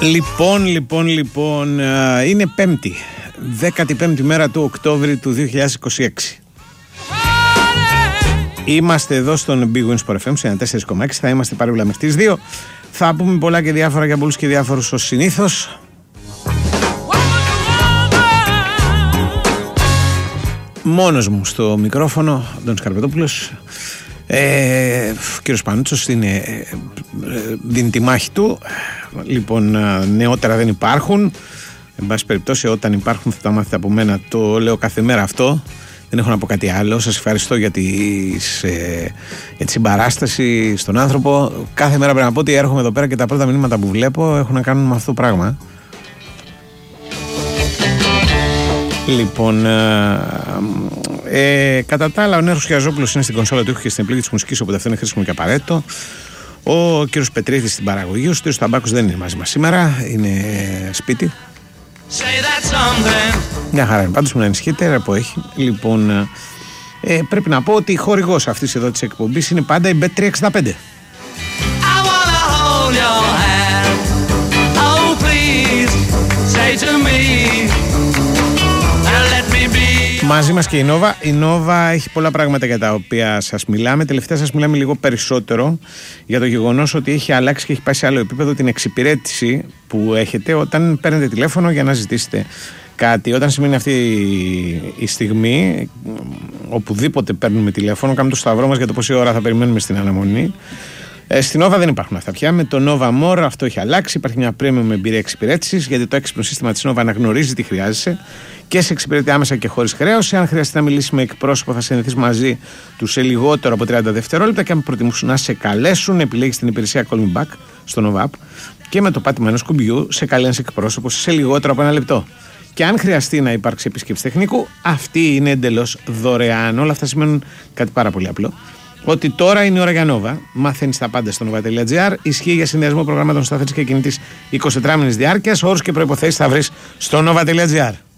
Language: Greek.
Λοιπόν, είναι Πέμπτη, 15η μέρα του Οκτώβρη του 2026. Είμαστε εδώ στον Big Win Sport FM, σε 4,6. Θα είμαστε παρόλα μέχρι τις 2. Θα πούμε πολλά και διάφορα για πολλούς και διάφορους ως συνήθως. Μόνος μου στο μικρόφωνο, Αντώνης Καρπετόπουλος. Ο κύριος Πανούτσος δίνει τη μάχη του. Λοιπόν, νεότερα δεν υπάρχουν. Εν πάση περιπτώσει, όταν υπάρχουν θα τα μάθετε από μένα. Το λέω κάθε μέρα αυτό. Δεν έχω να πω κάτι άλλο. Σας ευχαριστώ για τη συμπαράσταση στον άνθρωπο. Κάθε μέρα πρέπει να πω ότι έρχομαι εδώ πέρα και τα πρώτα μηνύματα που βλέπω έχουν να κάνουν με αυτό το πράγμα. Λοιπόν, κατά τα άλλα, ο Νέος Χιαζόπουλος είναι στην κονσόλα του ήχου και στην επιλογή της μουσικής, οπότε αυτό είναι χρήσιμο και απαραίτητο. Ο κύριος Πετρίδης στην παραγωγή, ο κύριος Ταμπάκος δεν είναι μαζί μας σήμερα, είναι σπίτι. Μια χαρά είναι, πάντως με ανησυχείτε, ρεπό έχει. Λοιπόν, πρέπει να πω ότι χορηγός αυτής εδώ της εκπομπής είναι πάντα η Bet365. Μαζί μας και η Νόβα. Η Νόβα έχει πολλά πράγματα για τα οποία σας μιλάμε. Τελευταία σας μιλάμε λίγο περισσότερο για το γεγονός ότι έχει αλλάξει και έχει πάει σε άλλο επίπεδο την εξυπηρέτηση που έχετε όταν παίρνετε τηλέφωνο για να ζητήσετε κάτι. Όταν σημαίνει αυτή η στιγμή, οπουδήποτε παίρνουμε τηλέφωνο, κάνουμε το σταυρό μας για το πόση ώρα θα περιμένουμε στην αναμονή. Στην Nova δεν υπάρχουν αυτά πια. Με το Nova More αυτό έχει αλλάξει. Υπάρχει μια premium εμπειρία εξυπηρέτησης, γιατί το έξυπνο σύστημα της Nova αναγνωρίζει τι χρειάζεσαι και σε εξυπηρετεί άμεσα και χωρίς χρέωση. Αν χρειαστεί να μιλήσει με εκπρόσωπο, θα συνδεθείς μαζί του σε λιγότερο από 30 δευτερόλεπτα. Και αν προτιμήσουν να σε καλέσουν, επιλέγεις την υπηρεσία Call Me Back στο Nova App και με το πάτημα ενός κουμπιού σε καλεί ένας εκπρόσωπος σε λιγότερο από 1 λεπτό. Και αν χρειαστεί να υπάρξει επίσκεψη τεχνικού, αυτή είναι εντελώς δωρεάν. Όλα αυτά σημαίνουν κάτι πάρα πολύ απλό. Ότι τώρα είναι η ώρα για Nova. Μαθαίνεις τα πάντα στο nova.gr. Ισχύει για συνδυασμό προγραμμάτων σταθερής και κινητής 24 μήνες διάρκειας. Όρους και προϋποθέσεις θα βρεις στο nova.gr.